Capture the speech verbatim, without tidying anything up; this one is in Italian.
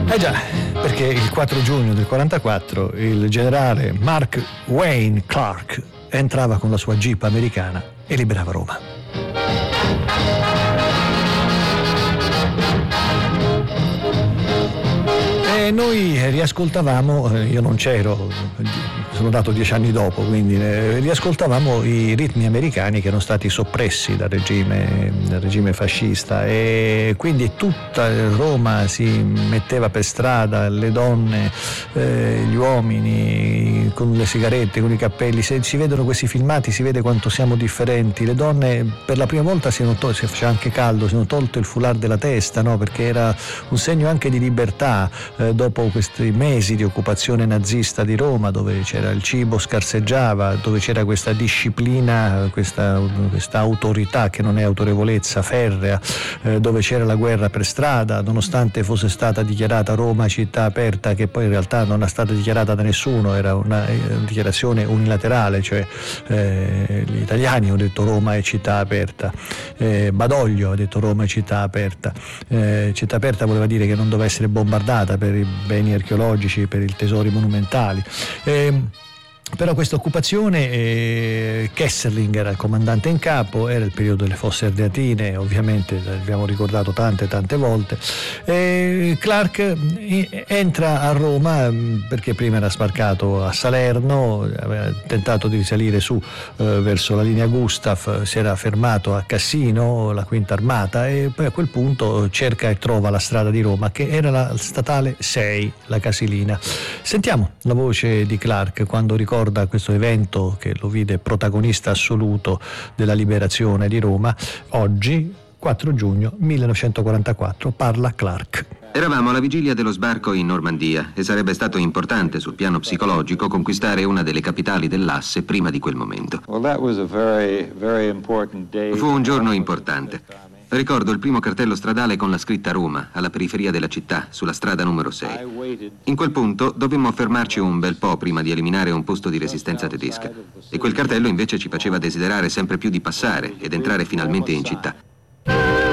Eh già, perché il quattro giugno del quarantaquattro il generale Mark Wayne Clark entrava con la sua jeep americana e liberava Roma. E noi riascoltavamo, io non c'ero, sono dato dieci anni dopo, quindi riascoltavamo i ritmi americani che erano stati soppressi dal regime, dal regime fascista, e quindi tutta Roma si metteva per strada, le donne, eh, gli uomini con le sigarette, con i cappelli. Se si vedono questi filmati si vede quanto siamo differenti. Le donne per la prima volta si, to- si faceva anche caldo, si hanno tolto il foulard della testa, no? Perché era un segno anche di libertà, eh, dopo questi mesi di occupazione nazista di Roma, dove c'era il cibo scarseggiava, dove c'era questa disciplina, questa, questa autorità che non è autorevolezza, ferrea, eh, dove c'era la guerra per strada, nonostante fosse stata dichiarata Roma città aperta, che poi in realtà non è stata dichiarata da nessuno, era una eh, dichiarazione unilaterale, cioè eh, gli italiani hanno detto Roma è città aperta, eh, Badoglio ha detto Roma è città aperta, eh, città aperta voleva dire che non doveva essere bombardata per i beni archeologici, per i tesori monumentali. Eh, Però questa occupazione, eh, Kesselring era il comandante in capo, era il periodo delle Fosse Ardeatine, ovviamente l'abbiamo ricordato tante tante volte. E Clark eh, entra a Roma perché prima era sbarcato a Salerno, aveva tentato di risalire su eh, verso la linea Gustav, si era fermato a Cassino, la Quinta Armata, e poi a quel punto cerca e trova la strada di Roma, che era la statale sei, la Casilina. Sentiamo la voce di Clark quando ricorda questo evento che lo vide protagonista assoluto della liberazione di Roma. Oggi, quattro giugno millenovecentoquarantaquattro, parla Clark. Eravamo alla vigilia dello sbarco in Normandia e sarebbe stato importante sul piano psicologico conquistare una delle capitali dell'asse prima di quel momento. Fu un giorno importante. Ricordo il primo cartello stradale con la scritta Roma, alla periferia della città, sulla strada numero sei. In quel punto dovemmo fermarci un bel po' prima di eliminare un posto di resistenza tedesca. E quel cartello invece ci faceva desiderare sempre più di passare ed entrare finalmente in città.